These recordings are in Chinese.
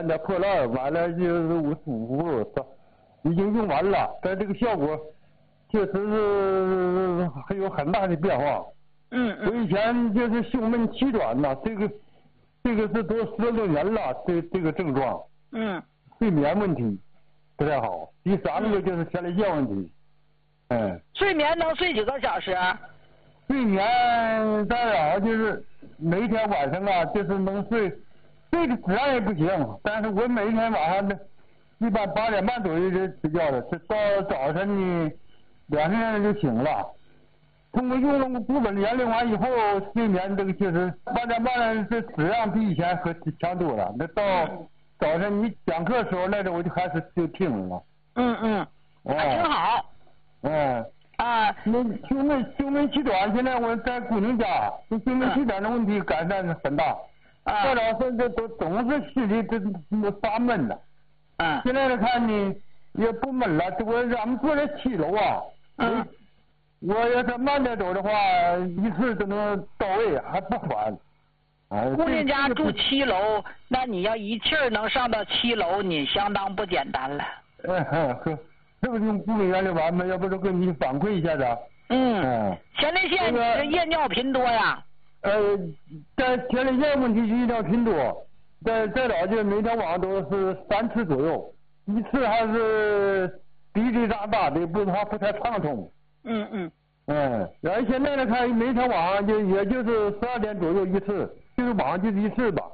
点的破烂，完了就是55伏，已经用完了，但这个效果确实是还有很大的变化。我以前就是胸闷气短呐，这个是都16年了，这个症状。睡眠问题不太好。第3个就是前列腺问题。 睡眠能睡几个小时？ 睡眠当然就是每天晚上啊，就是能睡的质量也不行，但是我每天晚上的一般8点半左右就睡觉了，这到早晨呢2点就醒了。通过用了固本年龄完以后，睡眠这个确实8点半这质量比以前可强多了。那到早晨你讲课时候那我就开始就听了。 还挺好。 那胸闷气短，现在我在姑娘家，这胸闷气短的问题改善很大。再老是这总是心里这发闷了。现在来看呢也不闷了，俺们住在7楼啊。我要是慢点走的话，一次都能到位，还不烦。 姑娘家住7楼，那你要一气儿能上到7楼，你相当不简单了。 这不用顾问原理完吗？要不就跟你反馈一下子。 前列腺是夜尿频多呀？ 在前列腺问题是夜尿频多，在老家每天晚上都是3次左右，一次还是滴滴答答的，不太畅通。然后现在来看，每天晚上也就是12点左右一次，就是晚上就是一次吧。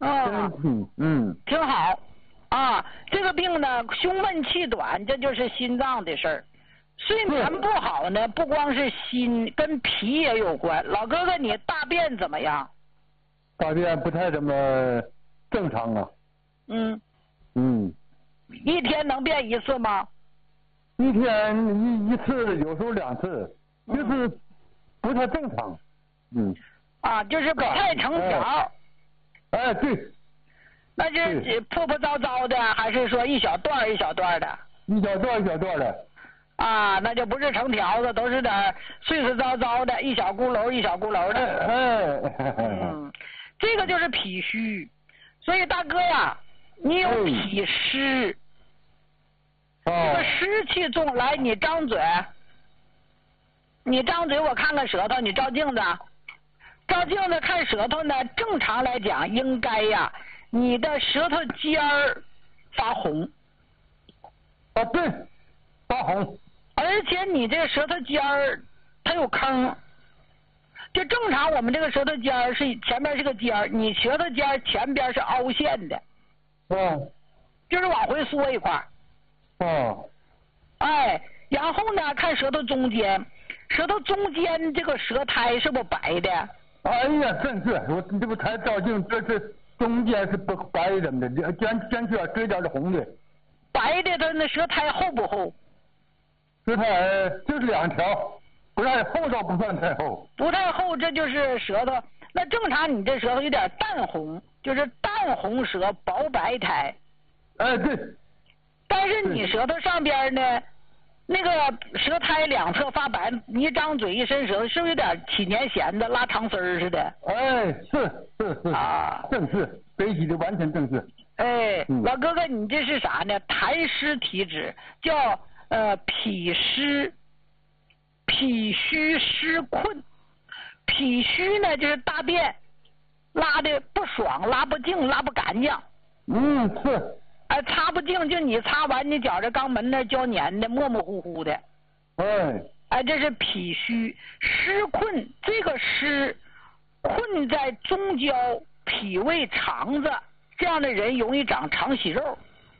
挺好。这个病呢，胸闷气短，这就是心脏的事儿。睡眠不好呢，不光是心，跟脾也有关。老哥哥，你大便怎么样？ 大便不太怎么正常啊。 一天能便1次吗？ 一天一次，有时候2次，就是不太正常。 就是不太成条。 对。 那就是破破糟糟的，还是说一小段一小段的？ 一小段一小段的。 那就不是成条子，都是点碎碎糟糟的，一小轱辘一小轱辘的。这个就是脾虚，所以大哥呀，你有脾湿。这个湿气重，来，你张嘴，我看看舌头，你照镜子，看舌头呢。正常来讲，应该呀，你的舌头尖儿发红。 对，发红。 而且你这个舌头尖儿它有坑，就正常我们这个舌头尖儿是前面是个尖儿，你舌头尖儿前边是凹陷的。就是往回缩一块。然后呢，看舌头中间这个舌苔是不白的？ 哎呀，真是，我这不才照镜，这中间是不白的，尖圈追点是红的。 白的，它那舌苔厚不厚？ 舌苔就是2条，不太厚，倒不算太厚。 不太厚，这就是舌头。那正常你这舌头有点淡红，就是淡红舌，薄白苔。 对。 但是你舌头上边呢，那个舌苔两侧发白，你一张嘴一伸舌头，是不是有点起粘弦子、拉长丝儿似的？ 是正是，北体的完全正是。 老哥哥，你这是啥呢？痰湿体质，叫脾湿，脾虚湿困。脾虚呢，就是大便拉的不爽，拉不净，拉不干净。 是。 擦不净，就你擦完，你觉着肛门那胶粘的，模模糊糊的。这是脾虚湿困。这个湿困在中焦、脾胃、肠子，这样的人容易长肠息肉。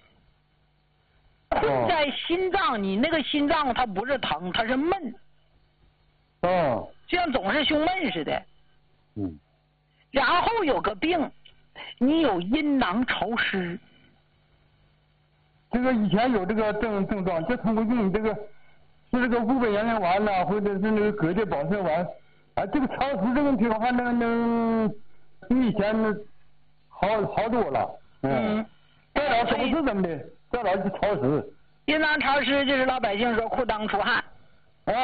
困在心脏，你那个心脏它不是疼，它是闷。就像总是胸闷似的。然后有个病，你有阴囊潮湿。 这个以前有这个症状，就通过用这个固本阳阳丸呐，或者是那个蛤蚧保肾丸，这个潮湿这个问题的话，能比以前好多了。再老总是怎么的，再老就潮湿。 阴囊潮湿就是老百姓说裤裆出汗。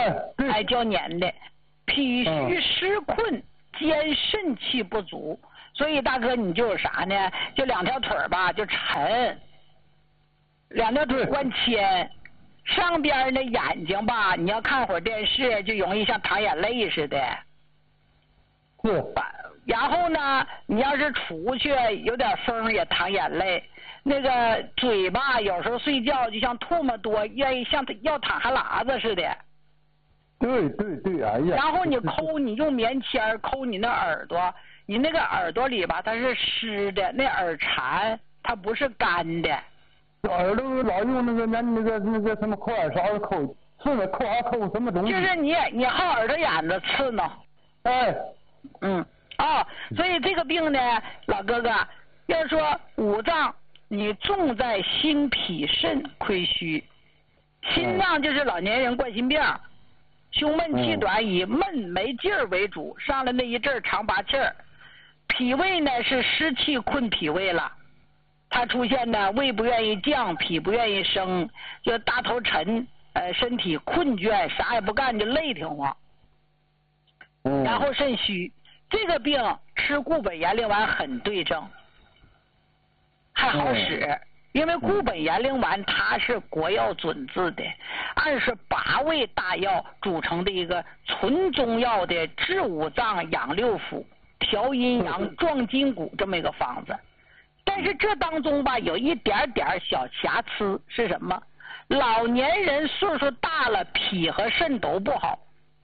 对。 胶粘的。脾虚湿困兼肾气不足， 所以大哥你就有啥呢？就两条腿吧就沉，两条腿灌铅，上边的眼睛吧，你要看会儿电视就容易像淌眼泪似的。 是。 然后呢，你要是出去有点风也淌眼泪，那个嘴巴有时候睡觉就像唾沫多，愿意像要淌哈喇子似的。 对对对，哎呀。 然后你抠，你用棉签抠你那耳朵，你那个耳朵里吧它是湿的，那耳蝉它不是干的。 耳朵老用那个什么抠耳勺抠，刺呢抠还抠什么东西？ 就是你薅耳朵眼子刺挠。 哎。 所以这个病呢，老哥哥，要说五脏你重在心脾肾亏虚，心脏就是老年人冠心病，胸闷气短以闷没劲儿为主，上来那一阵常拔气儿。脾胃呢是湿气困脾胃了，它出现呢胃不愿意降，脾不愿意升，就大头沉，身体困倦，啥也不干就累挺慌。然后肾虚，这个病吃固本延龄丸很对症，还好使。因为固本延龄丸它是国药准字的，按是8味大药组成的一个纯中药的治五脏养六腑调阴阳壮筋骨这么一个方子。但是这当中吧有一点点小瑕疵，是什么？老年人岁数大了，脾和肾都不好。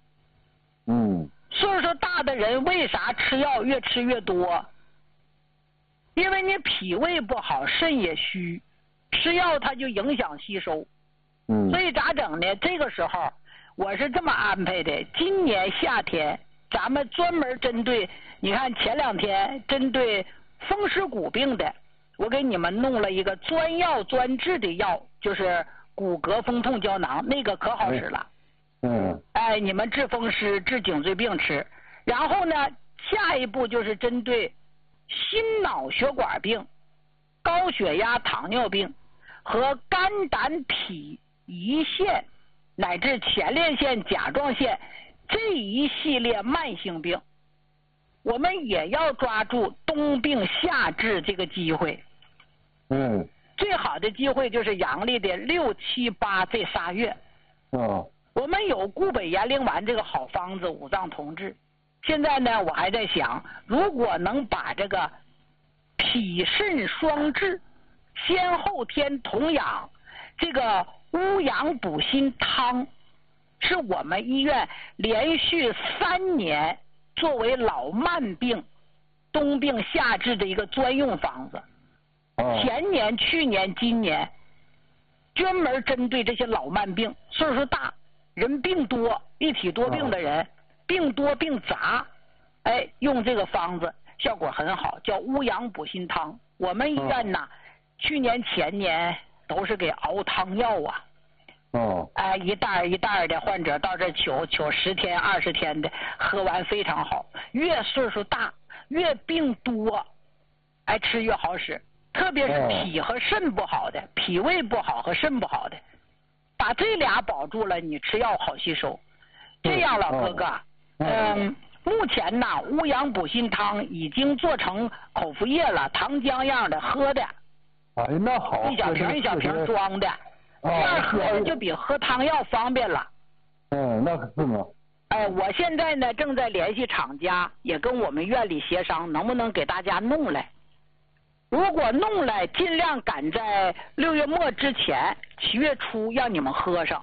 岁数大的人为啥吃药越吃越多？因为你脾胃不好，肾也虚，吃药它就影响吸收。所以咋整呢？这个时候我是这么安排的，今年夏天咱们专门针对，你看前2天针对风湿骨病的，我给你们弄了一个专药专治的药，就是骨骼风痛胶囊，那个可好使了。你们治风湿治颈椎病吃。然后呢下一步就是针对心脑血管病、高血压糖尿病和肝胆脾胰腺乃至前列腺甲状腺这一系列慢性病，我们也要抓住冬病夏治这个机会。最好的机会就是阳历的6、7、8这仨月。我们有固本延龄丸这个好方子，五脏同治。现在呢我还在想，如果能把这个脾肾双治先后天同养这个乌阳补心汤，是我们医院连续3年作为老慢病冬病夏治的一个专用方子。前年、去年、今年专门针对这些老慢病，岁数大人病多、一体多病的人，病多病杂，用这个方子效果很好，叫乌阳补心汤。我们医院呢去年前年都是给熬汤药啊。一袋一袋的患者到这求10天20天的，喝完非常好。越岁数大越病多，吃越好使。特别是脾和肾不好的，脾胃不好和肾不好的，把这俩保住了，你吃药好吸收。这样老哥哥，目前呢乌阳补心汤已经做成口服液了，糖浆样的喝的。 那好。 一小瓶一小瓶装的，这样喝就比喝汤药方便了。 那可是吗？ 我现在呢正在联系厂家，也跟我们院里协商，能不能给大家弄来。如果弄来，尽量赶在6月末之前7月初让你们喝上。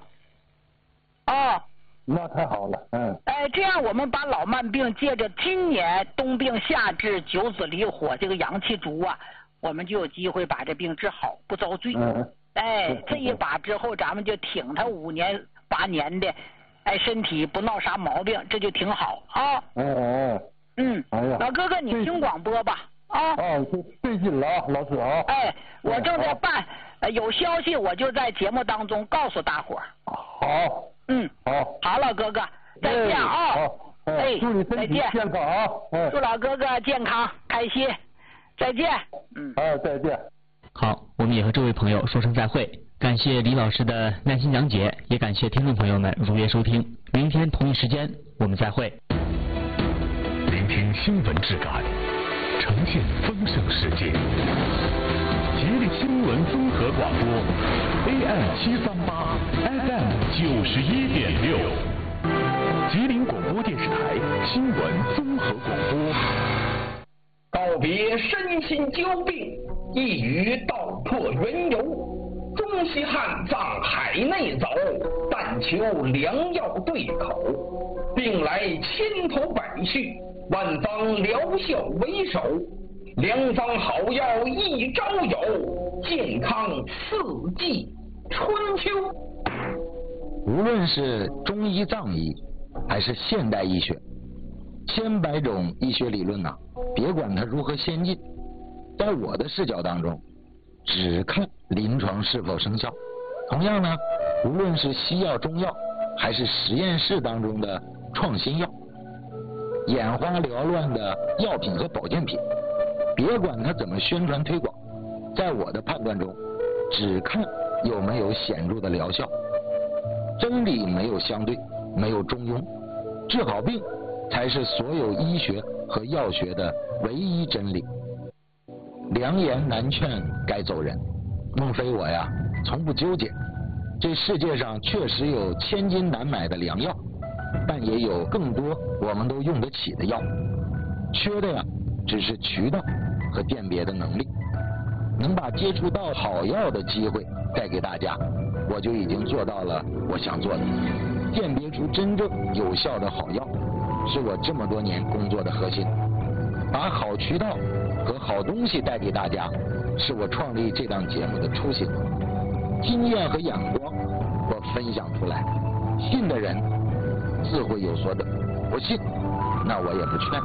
那太好了。 这样我们把老慢病借着今年冬病夏治九子离火这个阳气足啊，我们就有机会把这病治好，不遭罪。这一把之后咱们就挺他5年8年的，身体不闹啥毛病，这就挺好啊。老哥哥你听广播吧。 费劲了啊，老师啊。 我正在办，有消息我就在节目当中告诉大伙儿。 好。 好，老哥哥，再见啊。 祝你身体健康啊。 祝老哥哥健康开心，再见。 再见。 好，我们也和这位朋友说声再会。感谢李老师的耐心讲解，也感谢听众朋友们如约收听。明天同一时间我们再会。 聆听新闻质感， 呈现丰盛世界。吉林新闻综合广播 AM738 FM91.6，吉林广播电视台新闻综合广播。 告别身心交病，一语道破缘由。中西汉藏海内走，但求良药对口。病来千头百绪，万方疗效为首。良方好药一朝有，健康四季春秋。 无论是中医藏医还是现代医学，千百种医学理论别管它如何先进，在我的视角当中只看临床是否生效。同样呢，无论是西药中药还是实验室当中的创新药，眼花缭乱的药品和保健品，别管它怎么宣传推广，在我的判断中只看有没有显著的疗效。真理没有相对，没有中庸，治好病才是所有医学和药学的唯一真理。良言难劝该走人，孟非我从不纠结。这世界上确实有千金难买的良药，但也有更多我们都用得起的药，缺的只是渠道和辨别的能力。能把接触到好药的机会带给大家，我就已经做到了我想做的。辨别出真正有效的好药，是我这么多年工作的核心。把好渠道和好东西带给大家，是我创立这档节目的初心。经验和眼光我分享出来，信的人自会有所得，不信那我也不劝。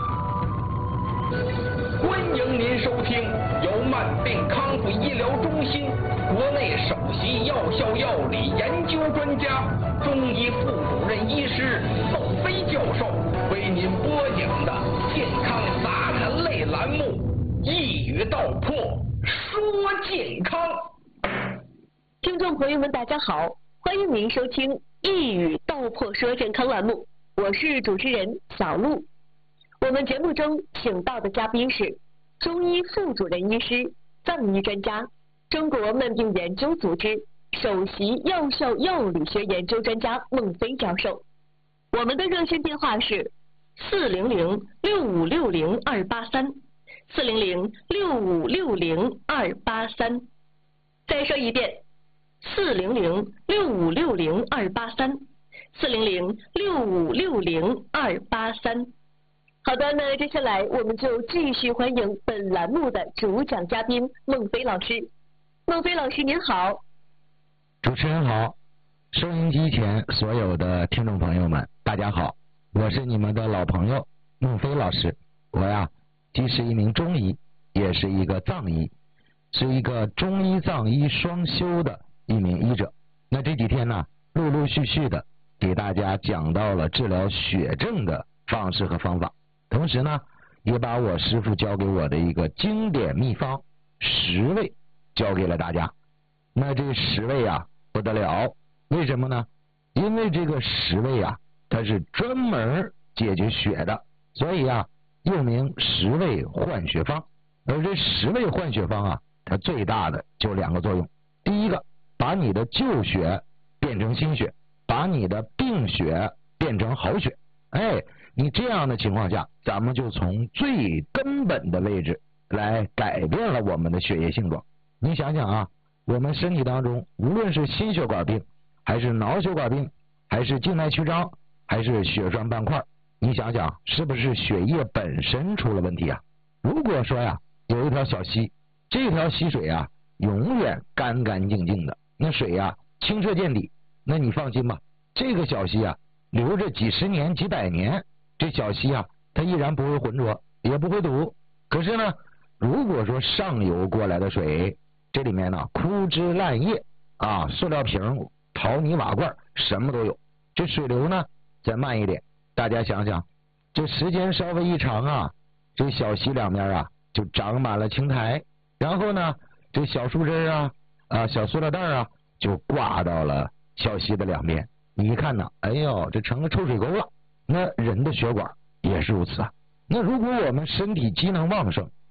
欢迎您收听由慢病康复医疗中心国内首席药效药理研究专家、中医副主任医师孟非教授为您播讲的健康杂谈类栏目《一语道破说健康》。 听众朋友们大家好，欢迎您收听《一语道破说健康》栏目，我是主持人小璐。我们节目中请到的嘉宾是中医副主任医师、藏医专家、中国慢病研究组织首席药效药理学研究专家孟非教授。我们的热线电话是400-6560-283 400-6560-283。再说一遍，400-6560-283 400-6560-283。好的，那接下来我们就继续欢迎本栏目的主讲嘉宾孟非老师。孟非老师您好。 主持人好，收音机前所有的听众朋友们大家好，我是你们的老朋友孟非老师。我既是一名中医，也是一个藏医，是一个中医藏医双修的一名医者。那这几天陆陆续续的给大家讲到了治疗血症的方式和方法，同时也把我师父教给我的一个经典秘方10味教给了大家。那这10味不得了，为什么呢？因为这个10味它是专门解决血的，所以又名10味换血方。而这10味换血方它最大的就2个作用。第一个，把你的旧血变成新血，把你的病血变成好血。你这样的情况下，咱们就从最根本的位置来改变了我们的血液性状。你想想我们身体当中无论是心血管病，还是脑血管病，还是静脉曲张，还是血栓斑块，你想想是不是血液本身出了问题如果说有一条小溪，这条溪水永远干干净净的，那水清澈见底，那你放心吧，这个小溪流着几十年几百年，这小溪它依然不会浑浊，也不会堵。可是呢，如果说上游过来的水，这里面枯枝烂叶塑料瓶、陶泥瓦罐什么都有，这水流再慢一点，大家想想，这时间稍微一长这小溪两边就长满了青苔，然后呢这小树枝小塑料袋就挂到了小溪的两边。你一看哎呦，这成了臭水沟了。那人的血管也是如此那如果我们身体机能旺盛，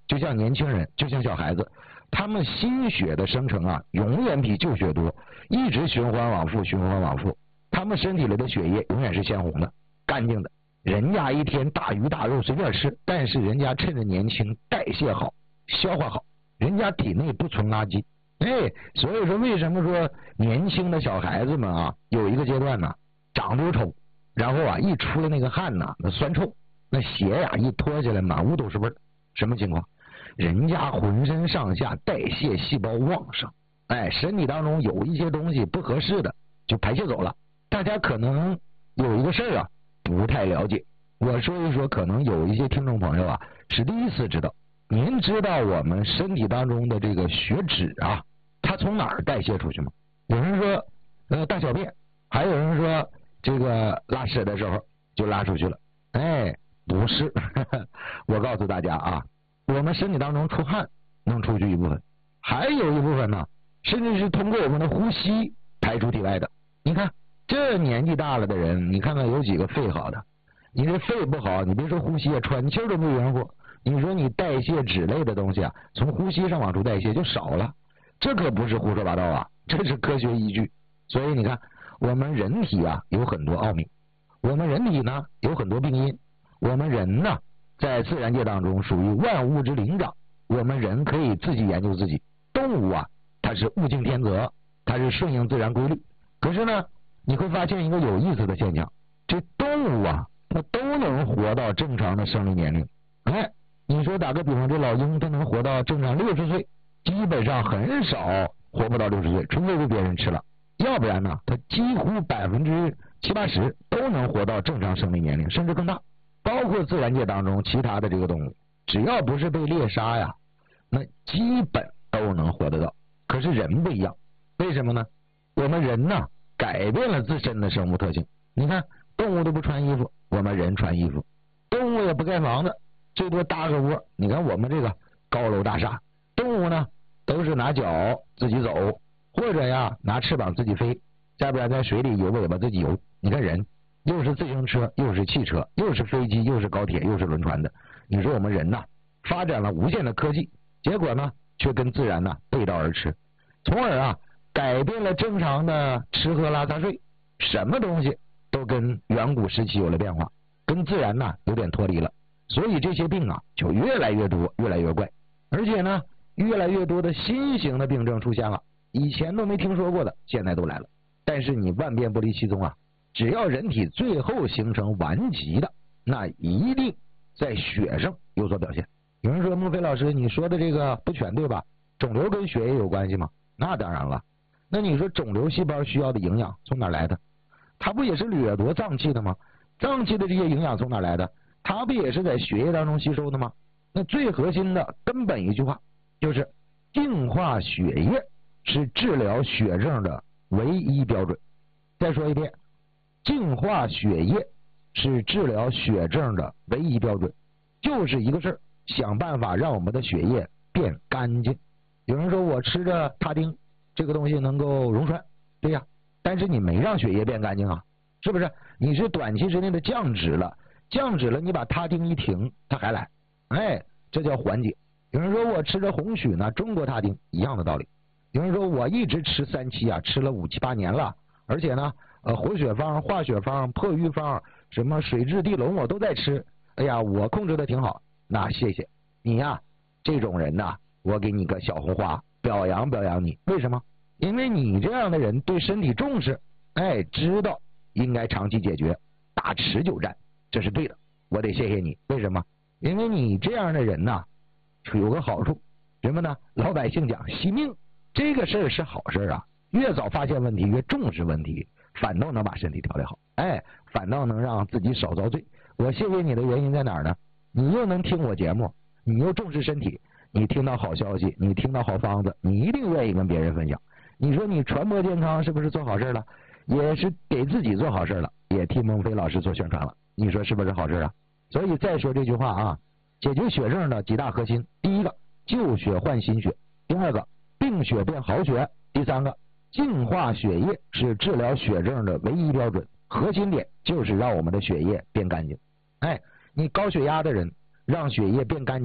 就像年轻人，就像小孩子，他们心血的生成啊，永远比旧血多，一直循环往复，循环往复。他们身体里的血液永远是鲜红的、干净的。人家一天大鱼大肉随便吃，但是人家趁着年轻，代谢好，消化好，人家体内不存垃圾。所以说为什么说年轻的小孩子们啊，有一个阶段呢，长得丑，然后啊一出了那个汗呐，那酸臭，那鞋呀一脱下来满屋都是味儿，什么情况？人家浑身上下代谢细胞旺盛，身体当中有一些东西不合适的就排泄走了。大家可能有一个事儿啊不太了解，我说一说，可能有一些听众朋友啊是第一次知道。您知道我们身体当中的这个血脂啊，它从哪儿代谢出去吗？有人说大小便，还有人说这个拉屎的时候就拉出去了。不是我告诉大家啊，我们身体当中出汗能出去一部分，还有一部分呢甚至是通过我们的呼吸排出体外的。你看这年纪大了的人，你看看有几个肺好的？你这肺不好，你别说呼吸啊，喘气都没缘乎。你说你代谢脂类的东西啊，从呼吸上往出代谢就少了，这可不是胡说八道啊，这是科学依据。所以你看我们人体啊有很多奥秘，我们人体呢有很多病因，我们人呢在自然界当中属于万物之灵长，我们人可以自己研究自己。动物啊它是物竞天择，它是顺应自然规律。可是呢你会发现一个有意思的现象，这动物啊它都能活到正常的生理年龄。你说打个比方，这老鹰它能活到正常60岁，基本上很少活不到60岁，除非被别人吃了，要不然呢它几乎70%-80%都能活到正常生理年龄，甚至更大。包括自然界当中其他的这个动物，只要不是被猎杀呀，那基本都能活得到。可是人不一样，为什么呢？我们人呢改变了自身的生物特性。你看动物都不穿衣服，我们人穿衣服；动物也不盖房子，最多搭个窝。你看我们这个高楼大厦，动物呢都是拿脚自己走，或者呀拿翅膀自己飞，再不然在水里有尾巴自己游。你看人又是自行车，又是汽车，又是飞机，又是高铁，又是轮船的。你说我们人呐发展了无限的科技，结果呢却跟自然呢背道而驰，从而啊改变了正常的吃喝拉撒睡，什么东西都跟远古时期有了变化，跟自然呢有点脱离了。所以这些病啊就越来越多，越来越怪，而且呢越来越多的新型的病症出现了，以前都没听说过的现在都来了。但是你万变不离其宗啊，只要人体最后形成顽疾的，那一定在血上有所表现。有人说，孟非老师你说的这个不全对吧？肿瘤跟血液有关系吗？那当然了。那你说肿瘤细胞需要的营养从哪来的？它不也是掠夺脏器的吗？脏器的这些营养从哪来的？它不也是在血液当中吸收的吗？那最核心的根本一句话就是净化血液是治疗血症的唯一标准。再说一遍，净化血液是治疗血症的唯一标准，就是一个事儿，想办法让我们的血液变干净。有人说我吃着他汀这个东西能够溶栓，对呀，但是你没让血液变干净啊，是不是？你是短期之内的降脂了，你把他汀一停它还来，这叫缓解。有人说我吃着红曲呢，中国他汀，一样的道理。有人说我一直吃3期啊，吃了5、7、8年了，而且呢活血方、化血方、破瘀方，什么水蛭地龙我都在吃，哎呀我控制的挺好。那谢谢你呀，这种人呐，我给你个小红花，表扬表扬你。为什么？因为你这样的人对身体重视，知道应该长期解决，打持久战，这是对的，我得谢谢你。为什么？因为你这样的人呐有个好处，什么呢？老百姓讲惜命，这个事儿是好事啊，越早发现问题，越重视问题，反倒能把身体调理好，反倒能让自己少遭罪。我谢谢你的原因在哪儿呢？你又能听我节目，你又重视身体，你听到好消息，你听到好方子，你一定愿意跟别人分享。你说你传播健康是不是做好事了？也是给自己做好事了，也替孟非老师做宣传了。你说是不是好事啊？所以再说这句话啊，解决血症的几大核心：第一个，旧血换新血；第二个，病血变好血；第三个，净化血液是治疗血症的唯一标准。核心点就是让我们的血液变干净。你高血压的人让血液变干净，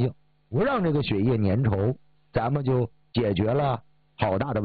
不让这个血液粘稠，咱们就解决了好大的问题。